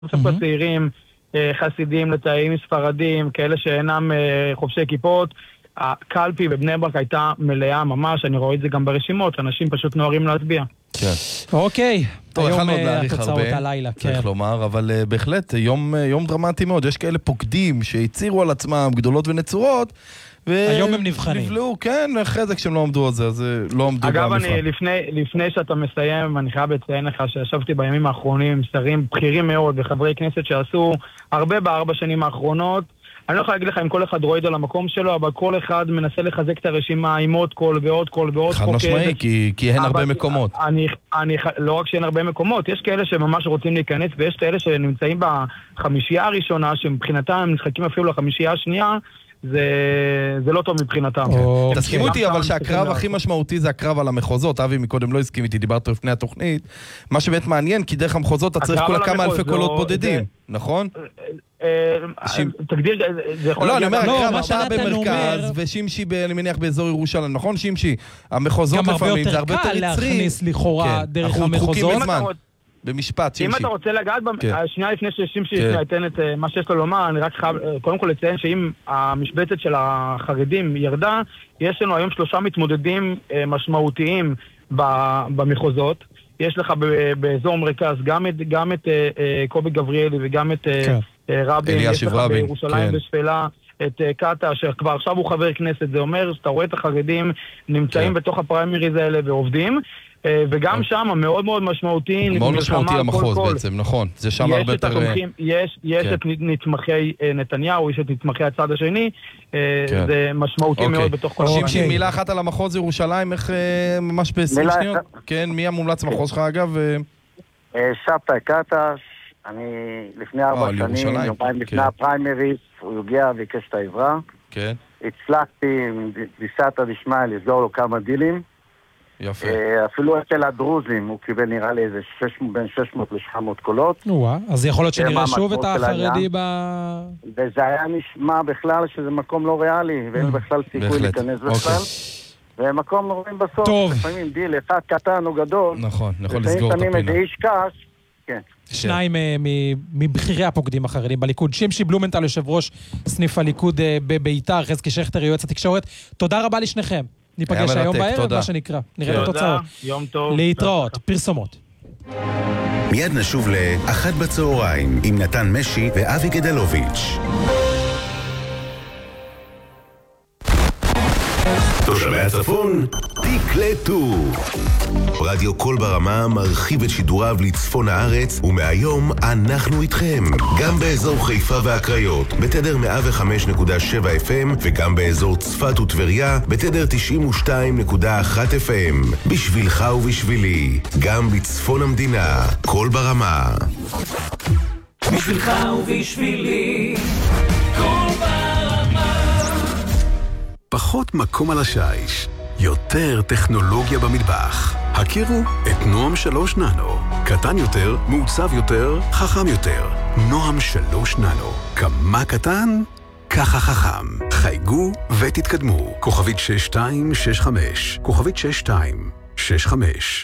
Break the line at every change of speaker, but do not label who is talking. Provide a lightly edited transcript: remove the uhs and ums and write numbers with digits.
ספר צעירים, חסידים, לטאים, ספרדים, כאלה שאינם חובשי כיפות. הקלפי בבני ברק הייתה מלאה ממש, אני רואה את זה גם ברשימות, אנשים פשוט נוהרים להצביע.
כן.
אוקיי,
טוב,
היום
יכלנו עוד להאריך
התוצאות
הרבה,
הלילה,
צריך
כן.
לומר, אבל בהחלט יום דרמטי מאוד. יש כאלה פוקדים שהצירו על עצמם גדולות ונצורות,
היום הם נבחנים.
נבלעו, כן, אחרי זה כשהם לא עמדו על זה, אז לא עמדו במפעל.
אגב, לפני שאתה מסיים, אני חייב לציין לך שישבתי בימים האחרונים עם שרים בכירים מאוד וחברי כנסת שעשו הרבה ב4 שנים האחרונות. אני לא יכול להגיד לך אם כל אחד רועד על המקום שלו, אבל כל אחד מנסה לחזק את הרשימה עם עוד קול ועוד קול ועוד
חד משמעי, כי אין הרבה מקומות.
לא רק שאין הרבה מקומות, יש כאלה שממש רוצים להיכנס, ויש כאלה שנמצאים בחמישייה הראשונה, שמבחינתם הם משחקים אפילו לחמישייה השנייה, זה לא טוב מבחינתם.
תסכימו איתי, אבל שהקרב הכי משמעותי זה הקרב על המחוזות. אבי מקודם לא הסכים איתי, דיברת לפני התוכנית. מה שבאמת מעניין, כי דרך המחוזות אתה צריך כל כמה אלפי קולות בודדים, נכון?
תגדיר, זה יכול...
לא, אני אומר, הקרב אתה במרכז, ושימשי, אני מניח, באזור ירושלים, נכון שימשי? המחוזות לפעמים זה הרבה יותר יצרי.
גם הרבה יותר קל להכניס לכאורה דרך המחוזות.
במשפט, שימשי.
אם אתה רוצה לגעת, השנייה לפני ששימשי ייתן את מה שיש לו לומר, אני רק חייב קודם כל לציין שאם המשבצת של החרדים ירדה, יש לנו היום 3 מתמודדים משמעותיים במחוזות. יש לך באזור מרכז גם את קובי גבריאלי וגם את רבין, יש לך בירושלים בשפלה את קאטה, שכבר עכשיו הוא חבר כנסת. זה אומר שאתה רואה את החרדים נמצאים בתוך הפריימריז האלה ועובדים, וגם שם מאוד מאוד משמעותי.
מאוד משמעותי למחוז בעצם, נכון. זה שם הרבה יותר...
יש את נתמכי נתניהו, יש את נתמכי הצד השני, זה משמעותי מאוד בתוך כל...
שימשי, מילה אחת על המחוז ירושלים, איך ממש ב-20 שניות? כן, מי המומלץ מחוז שלך אגב?
שבתאי קטש, אני לפני 4 שנים, יומיים לפני הפריימריז, הוא הגיע וביקש את העזרה. הצלחתי עם דיסתא דשמיא לסגור לו כמה דילים.
יפה.
אפילו אצל הדרוזים הוא קיבל נראה לי איזה בין 600 ל-700 קולות.
אז יכול להיות שנראה שוב את החרדי
וזה היה נשמע בכלל שזה מקום לא ריאלי, ואין בכלל סיכוי להיכנס בכלל. ומקום רואים בסוף, לפעמים דיל אחד קטן או גדול.
נכון, יכול לסגור את הפינה.
איזה איש קש, כן.
2 מבכירי הפוקדים החרדים בליכוד. שימשי בלומנטל, יושב ראש סניף הליכוד בביתר, חזקי שכטר, יועץ התקשורת. תודה רבה לשניכם. ניפגש היום בערב, מה שנקרא. נראה את התוצאות.
יום טוב.
להתראות. פרסומות.
מיד נשוב ל-1 בצהריים עם נתן משי ואבי גדלוביץ'. תושבי הצפון, תקלטו. רדיו קול ברמה מרחיב את שידוריו לצפון הארץ, ומהיום אנחנו איתכם. גם באזור חיפה והקריות, בתדר 105.7 FM, וגם באזור צפת וטבריה, בתדר 92.1 FM. בשבילך ובשבילי, גם בצפון המדינה, קול ברמה.
בשבילך ובשבילי, קול ברמה.
פחות מקום על השיש, יותר טכנולוגיה במטבח. הכירו את נועם 3 ננו. קטן יותר, מעוצב יותר, חכם יותר. נועם 3 ננו. כמה קטן? ככה חכם. חייגו ותתקדמו. כוכבית 6265. כוכבית 6265.